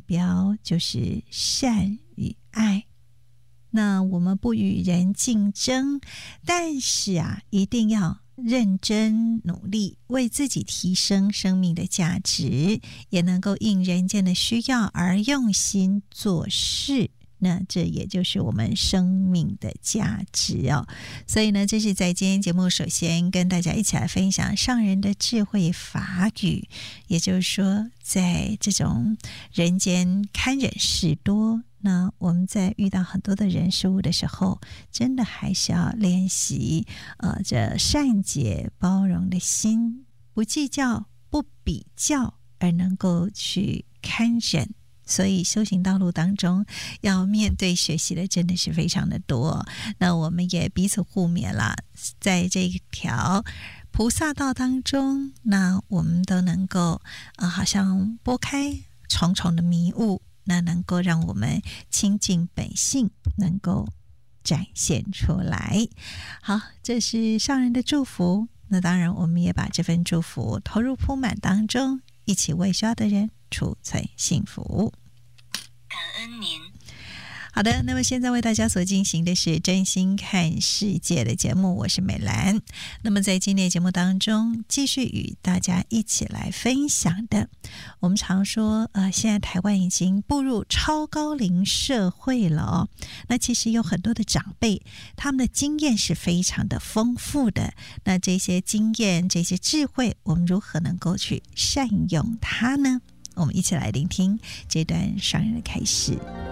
标就是善与爱。那我们不与人竞争，但是一定要认真努力，为自己提升生命的价值，也能够应人间的需要而用心做事。那这也就是我们生命的价值哦。所以呢，这是在今天节目首先跟大家一起来分享上人的智慧法语，也就是说在这种人间堪忍事多，那我们在遇到很多的人事物的时候，真的还是要练习这善解包容的心，不计较不比较，而能够去堪忍。所以修行道路当中要面对学习的真的是非常的多，那我们也彼此互勉啦，在这一条菩萨道当中，那我们都能够好像拨开重重的迷雾，那能够让我们亲近本性，能够展现出来。好，这是上人的祝福，那当然我们也把这份祝福投入铺满当中，一起为需要的人储存幸福。 感恩您。 好的，那么现在为大家所进行的是真心看世界的节目，我是美兰。那么在今天的节目当中，继续与大家一起来分享的，我们常说现在台湾已经步入超高龄社会了哦。那其实有很多的长辈，他们的经验是非常的丰富的，那这些经验这些智慧，我们如何能够去善用它呢？我们一起来聆听这段上人的开示。